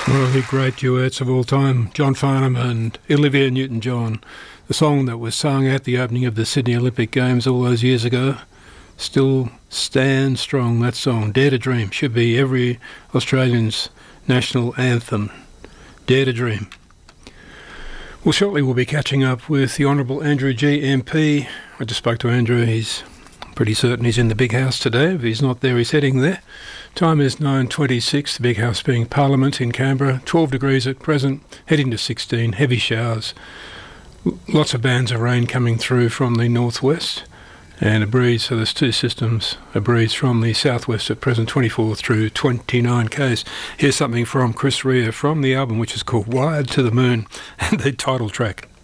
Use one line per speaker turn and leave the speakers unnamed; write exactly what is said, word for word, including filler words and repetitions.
One of the great duets of all time, John Farnham and Olivia Newton-John. The song that was sung at the opening of the Sydney Olympic Games all those years ago still stands strong. That song, Dare to Dream, should be every Australian's national anthem. Dare to Dream. Well, shortly we'll be catching up with the Honourable Andrew Gee M P. I just spoke to Andrew. He's pretty certain he's in the Big House today. If he's not there, he's heading there. Time is nine twenty-six, the Big House being Parliament in Canberra. twelve degrees at present, heading to sixteen, heavy showers. Lots of bands of rain coming through from the northwest and a breeze, so there's two systems, a breeze from the southwest at present, twenty-four through twenty-nine k's. Here's something from Chris Rea from the album which is called Wired to the Moon and the title track.